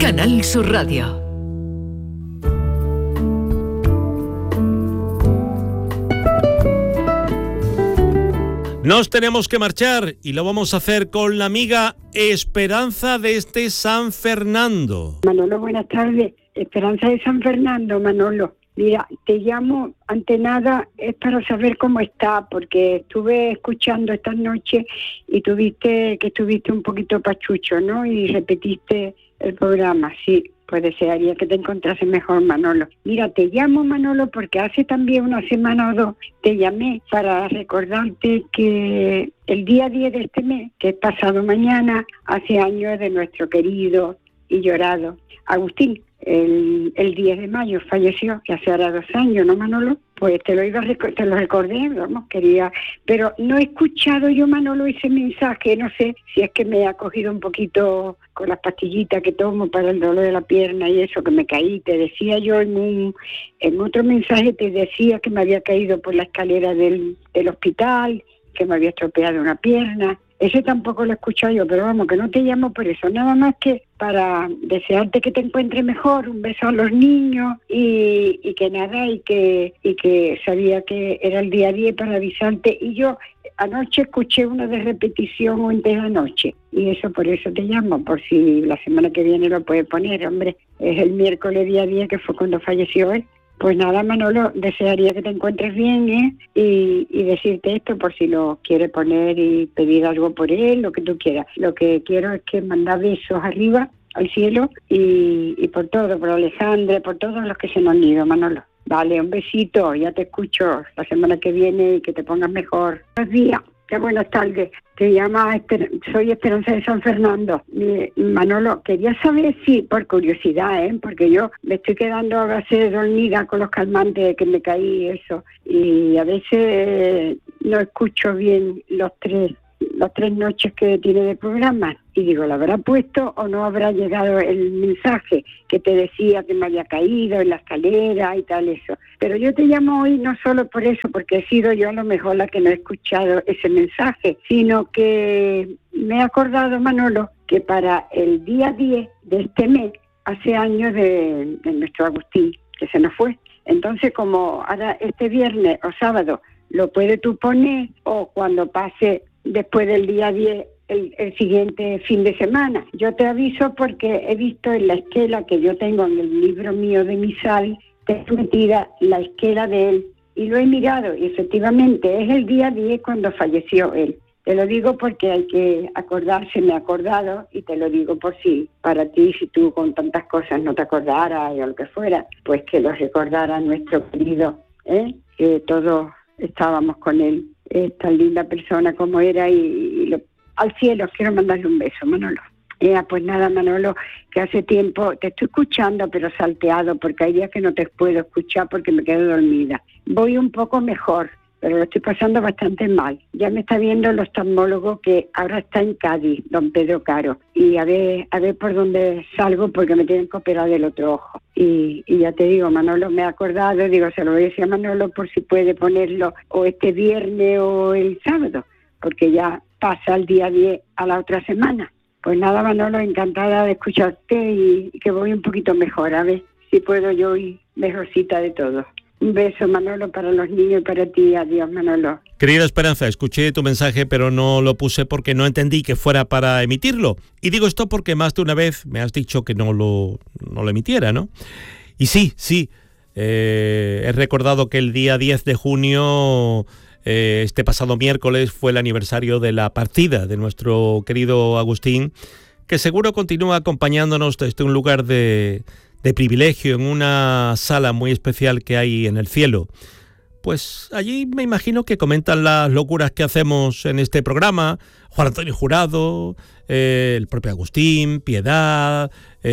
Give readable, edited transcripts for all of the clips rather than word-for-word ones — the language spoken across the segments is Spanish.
Canal Sur Radio. Nos tenemos que marchar y lo vamos a hacer con la amiga Esperanza desde San Fernando. Manolo, buenas tardes. Esperanza de San Fernando, Manolo. Mira, te llamo, ante nada, es para saber cómo está, porque estuve escuchando esta noche y estuviste un poquito pachucho, ¿no? Y repetiste el programa, sí. Pues desearía que te encontrases mejor, Manolo. Mira, te llamo, Manolo, porque hace también una semana o dos te llamé para recordarte que el día 10 de este mes, que es pasado mañana, hace años de nuestro querido y llorado Agustín. El 10 de mayo falleció, que hace ahora 2 años, ¿no, Manolo? Pues te lo recordé, vamos, quería, pero no he escuchado yo, Manolo, ese mensaje, no sé si es que me ha cogido un poquito con las pastillitas que tomo para el dolor de la pierna y eso, que me caí. Te decía yo en otro mensaje, te decía que me había caído por la escalera del hospital, que me había estropeado una pierna. Ese tampoco lo he escuchado yo, pero vamos, que no te llamo por eso, nada más que para desearte que te encuentres mejor, un beso a los niños y que nada, y que sabía que era el día 10 para avisarte. Y yo anoche escuché una de repetición o entera anoche, y eso por eso te llamo, por si la semana que viene lo puedes poner, hombre, es el miércoles día 10 que fue cuando falleció él. Pues nada, Manolo, desearía que te encuentres bien, y decirte esto por si lo quieres poner y pedir algo por él, lo que tú quieras. Lo que quiero es que mandar besos arriba, al cielo, y por todo, por Alejandra, por todos los que se nos han ido, Manolo. Vale, un besito, ya te escucho la semana que viene y que te pongas mejor. Buenos días. Qué buenas tardes. Te llama soy Esperanza de San Fernando. Manolo, quería saber si, por curiosidad, porque yo me estoy quedando a base dormida con los calmantes de que me caí y eso, y a veces no escucho bien las 3 noches que tiene de programa, y digo, ¿lo habrá puesto o no habrá llegado el mensaje que te decía que me había caído en la escalera y tal eso? Pero yo te llamo hoy no solo por eso, porque he sido yo a lo mejor la que no he escuchado ese mensaje, sino que me he acordado, Manolo, que para el día 10 de este mes, hace años de nuestro Agustín, que se nos fue. Entonces, como ahora este viernes o sábado lo puedes tú poner, o cuando pase después del día 10, el siguiente fin de semana. Yo te aviso porque he visto en la esquela que yo tengo en el libro mío de misal, tengo metida la esquela de él, y lo he mirado, y efectivamente es el día 10 cuando falleció él. Te lo digo porque hay que acordarse, me he acordado, y te lo digo por si para ti, si tú con tantas cosas no te acordaras o lo que fuera, pues que lo recordara nuestro querido, que todos estábamos con él. Es tan linda persona como era, al cielo quiero mandarle un beso, Manolo. Pues nada, Manolo, que hace tiempo te estoy escuchando, pero salteado, porque hay días que no te puedo escuchar porque me quedo dormida. Voy un poco mejor, pero lo estoy pasando bastante mal. Ya me está viendo el oftalmólogo, que ahora está en Cádiz, don Pedro Caro, y a ver por dónde salgo, porque me tienen que operar del otro ojo. Y ya te digo, Manolo, me he acordado, digo, se lo voy a decir a Manolo por si puede ponerlo o este viernes o el sábado, porque ya pasa el día 10 a la otra semana. Pues nada, Manolo, encantada de escucharte y que voy un poquito mejor, a ver si puedo yo ir mejorcita de todo. Un beso, Manolo, para los niños y para ti. Adiós, Manolo. Querida Esperanza, escuché tu mensaje, pero no lo puse porque no entendí que fuera para emitirlo. Y digo esto porque más de una vez me has dicho que no lo emitiera, ¿no? Y sí, he recordado que el día 10 de junio, este pasado miércoles, fue el aniversario de la partida de nuestro querido Agustín, que seguro continúa acompañándonos desde un lugar de privilegio en una sala muy especial que hay en el cielo. Pues allí me imagino que comentan las locuras que hacemos en este programa, Juan Antonio Jurado, el propio Agustín, Piedad,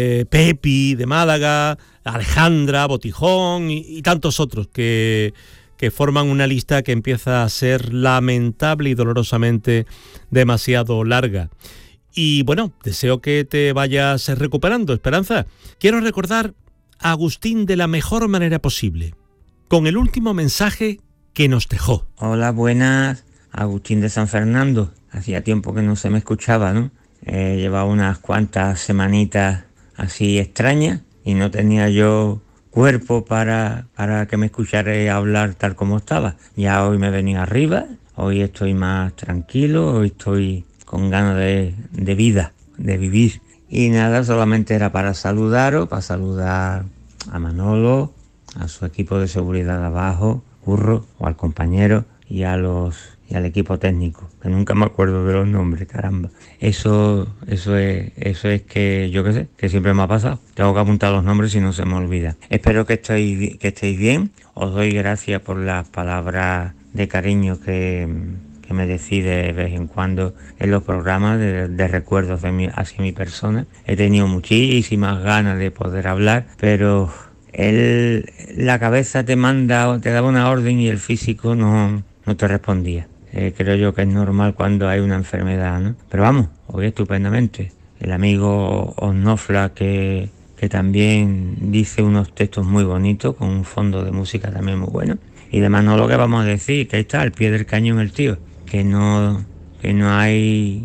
Pepi de Málaga, Alejandra, Botijón y tantos otros que forman una lista que empieza a ser lamentable y dolorosamente demasiado larga. Y bueno, deseo que te vayas recuperando, Esperanza. Quiero recordar a Agustín de la mejor manera posible, con el último mensaje que nos dejó. Hola, buenas, Agustín de San Fernando. Hacía tiempo que no se me escuchaba, ¿no? Llevaba unas cuantas semanitas así extraña y no tenía yo cuerpo para que me escuchara hablar tal como estaba. Ya hoy me he venido arriba, hoy estoy más tranquilo, hoy estoy con ganas de vida, de vivir. Y nada, solamente era para saludaros, para saludar a Manolo, a su equipo de seguridad de abajo, Curro, o al compañero, y al equipo técnico, que nunca me acuerdo de los nombres, caramba. Eso es que yo qué sé, que siempre me ha pasado. Tengo que apuntar los nombres si no se me olvida. Espero que estéis bien. Os doy gracias por las palabras de cariño que me decís de vez en cuando en los programas de recuerdos hacia mi persona. He tenido muchísimas ganas de poder hablar, pero la cabeza te daba una orden y el físico no te respondía. Creo yo que es normal cuando hay una enfermedad, ¿no? Pero vamos, hoy estupendamente. El amigo Osnofla que también dice unos textos muy bonitos, con un fondo de música también muy bueno. Y de Manolo, que vamos a decir, que ahí está, al pie del cañón el tío, que no hay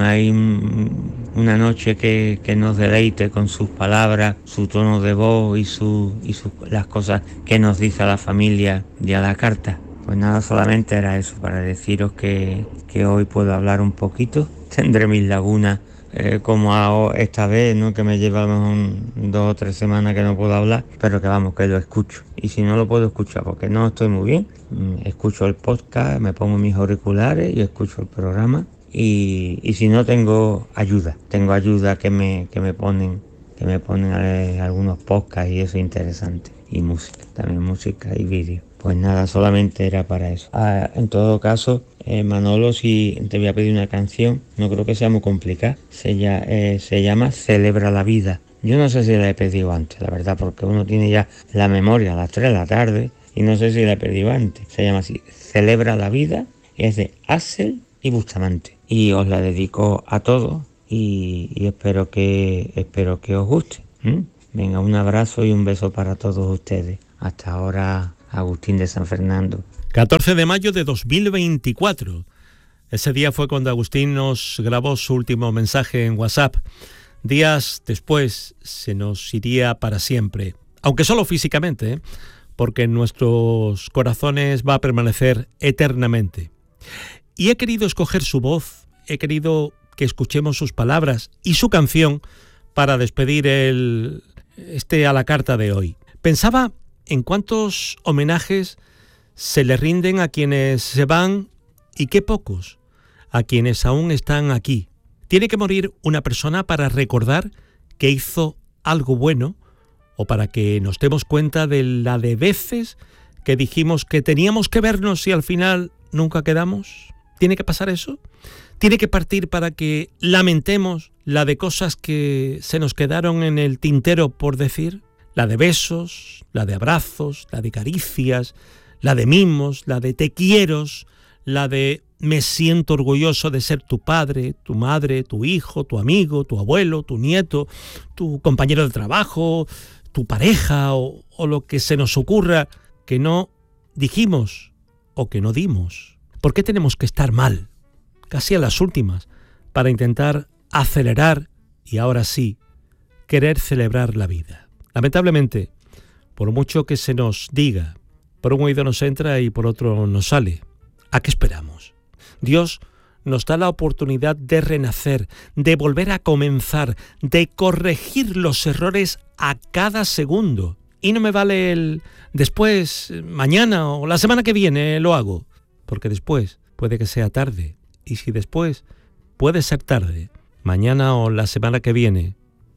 una noche que nos deleite con sus palabras, su tono de voz y las cosas que nos dice a la familia de a la carta. Pues nada, solamente era eso, para deciros que hoy puedo hablar un poquito. Tendré mis lagunas, como esta vez, ¿no? Que me llevan 2 o 3 semanas que no puedo hablar, pero que vamos, que lo escucho. Y si no lo puedo escuchar porque no estoy muy bien, escucho el podcast, me pongo mis auriculares y escucho el programa. Y si no, tengo ayuda que me ponen algunos podcasts, y eso es interesante. Y música, también música y vídeo. Pues nada, solamente era para eso. En todo caso, Manolo, si te voy a pedir una canción, no creo que sea muy complicada. Se llama Celebra la Vida. Yo no sé si la he pedido antes, la verdad, porque uno tiene ya la memoria a las 3 de la tarde y no sé si la he pedido antes. Se llama así, Celebra la Vida, y es de Axel y Bustamante. Y os la dedico a todos y espero que os guste. Venga, un abrazo y un beso para todos ustedes. Hasta ahora, Agustín de San Fernando. 14 de mayo de 2024. Ese día fue cuando Agustín nos grabó su último mensaje en WhatsApp. Días después se nos iría para siempre, aunque solo físicamente, porque en nuestros corazones va a permanecer eternamente. Y he querido escoger su voz, he querido que escuchemos sus palabras y su canción para despedir a la carta de hoy. Pensaba en cuántos homenajes se le rinden a quienes se van y qué pocos a quienes aún están aquí. Tiene que morir una persona para recordar que hizo algo bueno o para que nos demos cuenta de la de veces que dijimos que teníamos que vernos y al final nunca quedamos. ¿Tiene que pasar eso? ¿Tiene que partir para que lamentemos la de cosas que se nos quedaron en el tintero por decir? La de besos, la de abrazos, la de caricias, la de mimos, la de te quieros, la de me siento orgulloso de ser tu padre, tu madre, tu hijo, tu amigo, tu abuelo, tu nieto, tu compañero de trabajo, tu pareja o lo que se nos ocurra que no dijimos o que no dimos. ¿Por qué tenemos que estar mal, casi a las últimas, para intentar acelerar y ahora sí, querer celebrar la vida? Lamentablemente, por mucho que se nos diga, por un oído nos entra y por otro nos sale. ¿A qué esperamos? Dios nos da la oportunidad de renacer, de volver a comenzar, de corregir los errores a cada segundo. Y no me vale el después, mañana o la semana que viene lo hago, porque después puede que sea tarde. Y si después puede ser tarde, mañana o la semana que viene,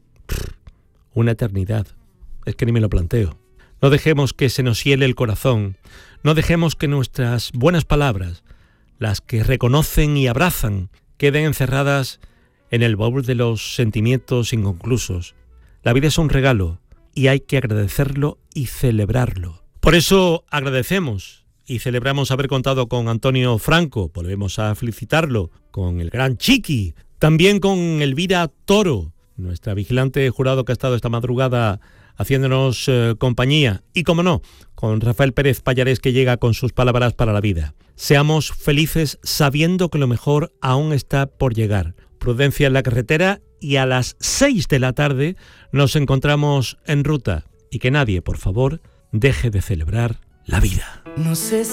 una eternidad. Es que ni me lo planteo. No dejemos que se nos hiele el corazón. No dejemos que nuestras buenas palabras, las que reconocen y abrazan, queden encerradas en el baúl de los sentimientos inconclusos. La vida es un regalo y hay que agradecerlo y celebrarlo. Por eso agradecemos y celebramos haber contado con Antonio Franco. Volvemos a felicitarlo, con el gran Chiqui, también con Elvira Toro, nuestra vigilante jurado que ha estado esta madrugada haciéndonos compañía, y como no, con Rafael Pérez Pallares, que llega con sus palabras para la vida. Seamos felices sabiendo que lo mejor aún está por llegar, prudencia en la carretera y a las 6 de la tarde nos encontramos en ruta. Y que nadie, por favor, deje de celebrar la vida. No sé